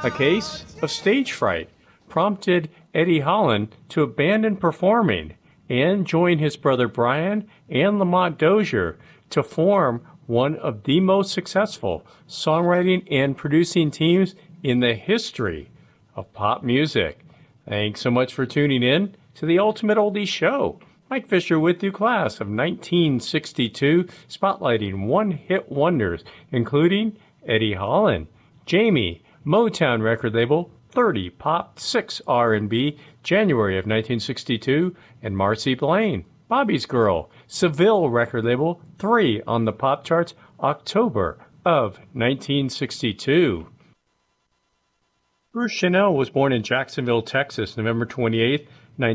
A case of stage fright prompted Eddie Holland to abandon performing and join his brother Brian and Lamont Dozier to form one of the most successful songwriting and producing teams in the history of pop music. Thanks so much for tuning in to the Ultimate Oldies Show. Mike Fisher with you, class of 1962, spotlighting one-hit wonders, including Eddie Holland, Jamie, Motown record label, 30 Pop, 6 R&B, January of 1962, and Marcy Blaine, Bobby's Girl, Seville record label, 3 on the pop charts, October of 1962. Bruce Channel was born in Jacksonville, Texas, November 28,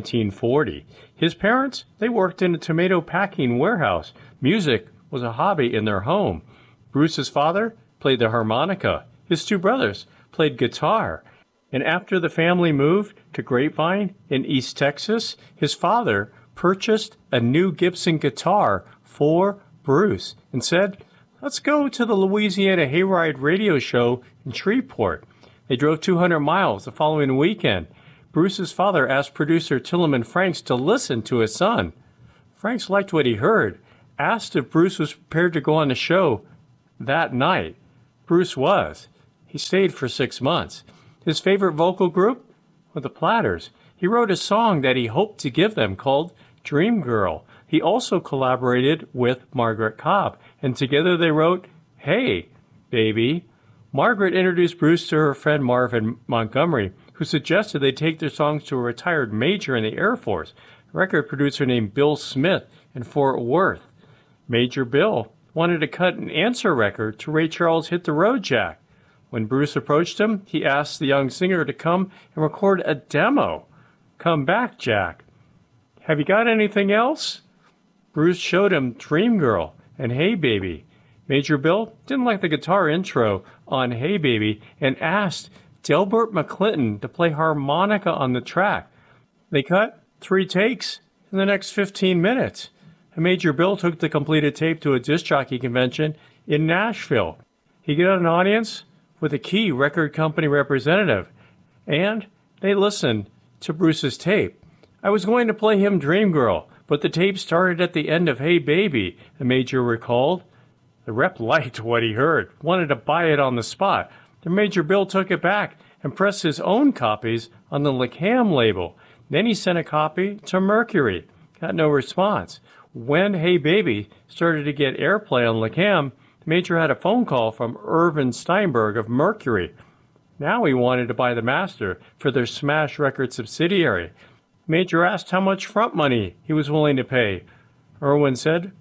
1940. His parents, they worked in a tomato packing warehouse. Music was a hobby in their home. Bruce's father played the harmonica. His two brothers played guitar. And after the family moved to Grapevine in East Texas, his father purchased a new Gibson guitar for Bruce and said, "Let's go to the Louisiana Hayride radio show in Shreveport." They drove 200 miles the following weekend. Bruce's father asked producer Tilleman Franks to listen to his son. Franks liked what he heard, asked if Bruce was prepared to go on the show that night. Bruce was. He stayed for 6 months. His favorite vocal group were the Platters. He wrote a song that he hoped to give them called Dream Girl. He also collaborated with Margaret Cobb, and together they wrote Hey, Baby. Margaret introduced Bruce to her friend Marvin Montgomery, who suggested they take their songs to a retired major in the Air Force, a record producer named Bill Smith in Fort Worth. Major Bill wanted to cut an answer record to Ray Charles' Hit the Road Jack. When Bruce approached him, he asked the young singer to come and record a demo. Come back, Jack. Have you got anything else? Bruce showed him Dream Girl and Hey Baby. Major Bill didn't like the guitar intro on Hey Baby and asked Delbert McClinton to play harmonica on the track. They cut 3 takes in the next 15 minutes. And Major Bill took the completed tape to a disc jockey convention in Nashville. He got an audience with a key record company representative, and they listened to Bruce's tape. I was going to play him Dream Girl, but the tape started at the end of Hey Baby, the Major recalled. The rep liked what he heard, wanted to buy it on the spot. The Major Bill took it back and pressed his own copies on the LeCam label. Then he sent a copy to Mercury. Got no response. When Hey Baby started to get airplay on LeCam, the Major had a phone call from Irvin Steinberg of Mercury. Now he wanted to buy the master for their Smash Records subsidiary. Major asked how much front money he was willing to pay. Irwin said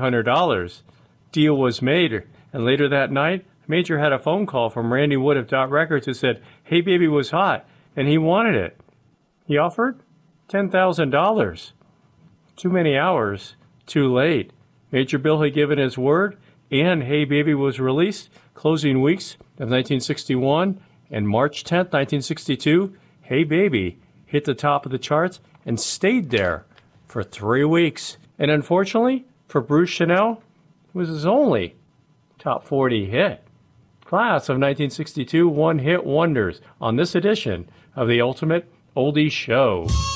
$500. Deal was made, and later that night, Major had a phone call from Randy Wood of Dot Records who said Hey Baby was hot, and he wanted it. He offered $10,000. Too many hours, too late. Major Bill had given his word, and Hey Baby was released closing weeks of 1961, and March 10th, 1962, Hey Baby hit the top of the charts and stayed there for 3 weeks. And unfortunately, for Bruce Channel, it was his only top 40 hit. Class of 1962 one-hit wonders on this edition of the Ultimate Oldies Show.